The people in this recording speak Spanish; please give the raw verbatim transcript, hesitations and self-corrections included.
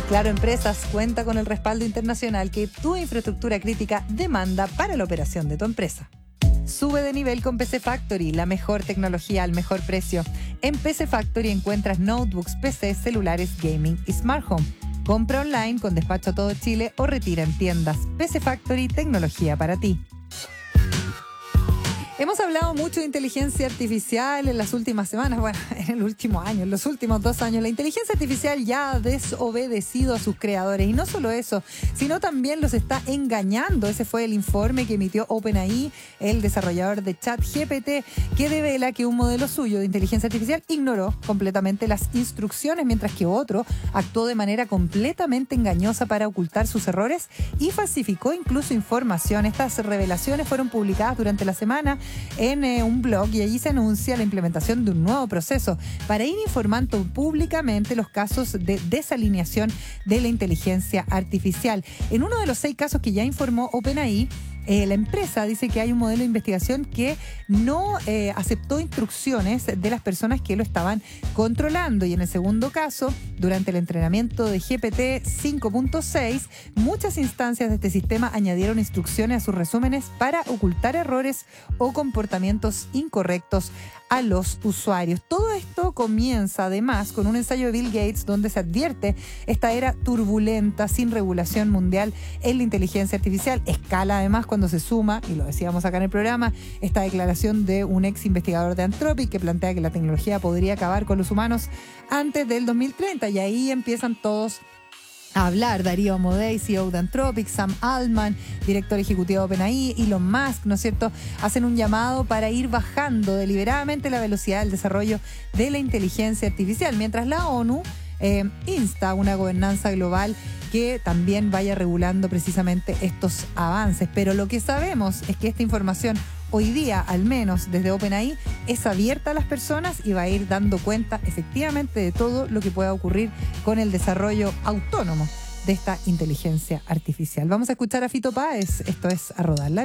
Claro Empresas cuenta con el respaldo internacional que tu infraestructura crítica demanda para la operación de tu empresa. Sube de nivel con P C Factory, la mejor tecnología al mejor precio. En P C Factory encuentras notebooks, P C, celulares, gaming y smart home. Compra online con despacho a todo Chile o retira en tiendas. P C Factory, tecnología para ti. Hemos hablado mucho de inteligencia artificial en las últimas semanas, bueno, en el último año, en los últimos dos años. La inteligencia artificial ya ha desobedecido a sus creadores y no solo eso, sino también los está engañando. Ese fue el informe que emitió OpenAI, el desarrollador de ChatGPT, que devela que un modelo suyo de inteligencia artificial ignoró completamente las instrucciones, mientras que otro actuó de manera completamente engañosa para ocultar sus errores y falsificó incluso información. Estas revelaciones fueron publicadas durante la semana en eh, un blog y allí se anuncia la implementación de un nuevo proceso para ir informando públicamente los casos de desalineación de la inteligencia artificial. En uno de los seis casos que ya informó OpenAI, Eh, la empresa dice que hay un modelo de investigación que no eh, aceptó instrucciones de las personas que lo estaban controlando. Y en el segundo caso, durante el entrenamiento de G P T cinco punto seis, muchas instancias de este sistema añadieron instrucciones a sus resúmenes para ocultar errores o comportamientos incorrectos a los usuarios. Todo esto comienza además con un ensayo de Bill Gates donde se advierte esta era turbulenta sin regulación mundial en la inteligencia artificial. Escala además cuando se suma, y lo decíamos acá en el programa, esta declaración de un ex investigador de Anthropic que plantea que la tecnología podría acabar con los humanos antes del dos mil treinta, y ahí empiezan todos a hablar. Darío Amodei, C E O de Anthropic, Sam Altman, director ejecutivo de OpenAI, Elon Musk, ¿no es cierto?, hacen un llamado para ir bajando deliberadamente la velocidad del desarrollo de la inteligencia artificial, mientras la ONU eh, insta a una gobernanza global que también vaya regulando precisamente estos avances. Pero lo que sabemos es que esta información hoy día, al menos desde OpenAI, es abierta a las personas y va a ir dando cuenta efectivamente de todo lo que pueda ocurrir con el desarrollo autónomo de esta inteligencia artificial. Vamos a escuchar a Fito Páez. Esto es A Rodar la Vida.